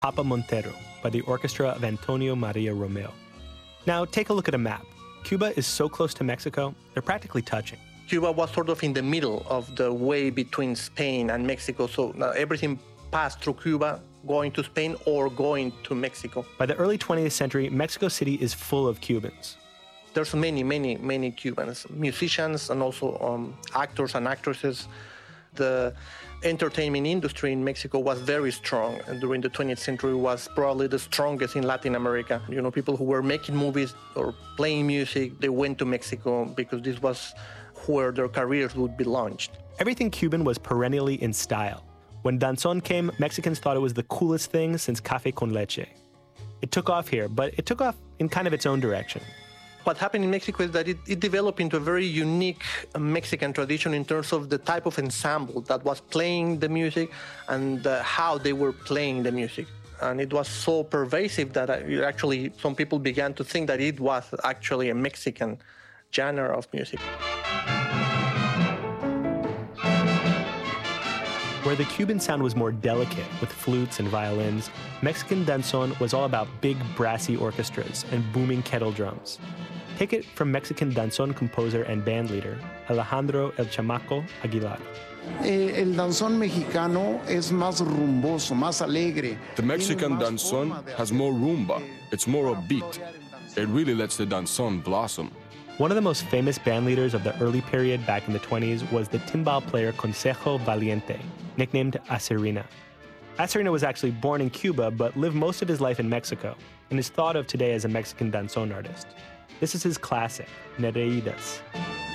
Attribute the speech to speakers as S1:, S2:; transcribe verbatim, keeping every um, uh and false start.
S1: Papa Montero by the orchestra of Antonio Maria Romeo. Now, take a look at a map. Cuba is so close to Mexico, they're practically touching.
S2: Cuba was sort of in the middle of the way between Spain and Mexico, so uh, everything passed through Cuba, going to Spain or going to Mexico.
S1: By the early twentieth century, Mexico City is full of Cubans.
S2: There's many, many, many Cubans, musicians and also um, actors and actresses. The entertainment industry in Mexico was very strong, and during the twentieth century was probably the strongest in Latin America. You know, people who were making movies or playing music, they went to Mexico because this was where their careers would be launched.
S1: Everything Cuban was perennially in style. When danzón came, Mexicans thought it was the coolest thing since café con leche. It took off here, but it took off in kind of its own direction.
S2: What happened in Mexico is that it, it developed into a very unique Mexican tradition in terms of the type of ensemble that was playing the music and uh, how they were playing the music. And it was so pervasive that uh, actually some people began to think that it was actually a Mexican genre of music.
S1: Where the Cuban sound was more delicate with flutes and violins, Mexican danzón was all about big brassy orchestras and booming kettle drums. Take it from Mexican danzón composer and bandleader Alejandro El Chamaco Aguilar.
S3: Eh, el danzón mexicano es más rumboso, más alegre.
S4: The Mexican danzón has more rumba. It's more upbeat. It really lets the danzón blossom.
S1: One of the most famous bandleaders of the early period back in the twenties was the timbal player Consejo Valiente, nicknamed Acerina. Acerina was actually born in Cuba but lived most of his life in Mexico and is thought of today as a Mexican danzón artist. This is his classic, Nereidas.